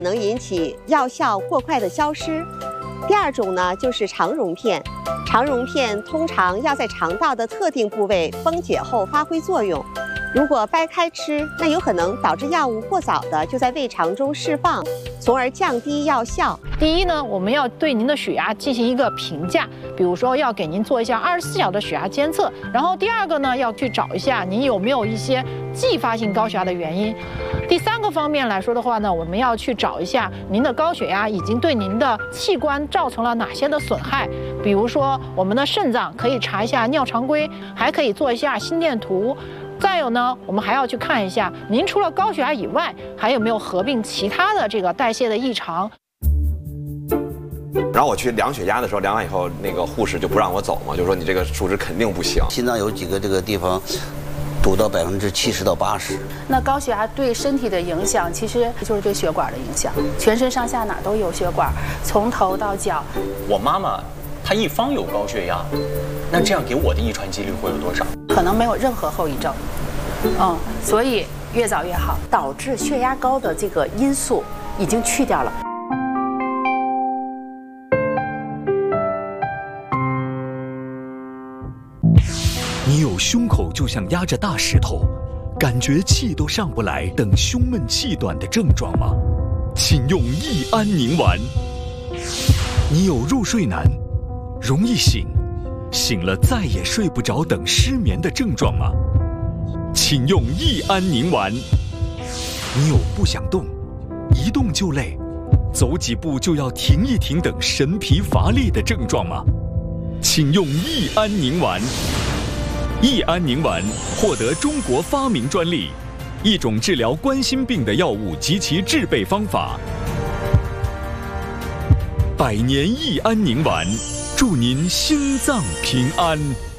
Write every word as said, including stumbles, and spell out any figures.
能引起药效过快的消失。第二种呢，就是肠溶片。肠溶片通常要在肠道的特定部位崩解后发挥作用。如果掰开吃，那有可能导致药物过早的就在胃肠中释放，从而降低药效。 第一呢，我们要对您的血压进行一个评价，比如说要给您做一下二十四小时的血压监测。然后第二个呢，要去找一下您有没有一些继发性高血压的原因。第三个方面来说的话呢，我们要去找一下您的高血压已经对您的器官造成了哪些的损害，比如说我们的肾脏可以查一下尿常规，还可以做一下心电图。再有呢，我们还要去看一下，您除了高血压以外，还有没有合并其他的这个代谢的异常。 然后我去量血压的时候，量完以后，那个护士就不让我走嘛，就说你这个数值肯定不行。 心脏有几个这个地方堵到百分之七十到八十。 那高血压对身体的影响，其实就是对血管的影响，全身上下哪都有血管，从头到脚。 我妈妈她一方有高血压，那这样给我的遗传几率会有多少？ 可能没有任何后遗症。嗯，所以越早越好。 导致血压高的这个因素已经去掉了。 你有胸口就像压着大石头，感觉气都上不来等胸闷气短的症状吗？请用益安宁丸。你有入睡难、容易醒、醒了再也睡不着等失眠的症状吗？请用益安宁丸。你有不想动、一动就累、走几步就要停一停等神疲乏力的症状吗？请用益安宁丸。益安宁丸获得中国发明专利，一种治疗冠心病的药物及其制备方法。百年益安宁丸，祝您心脏平安。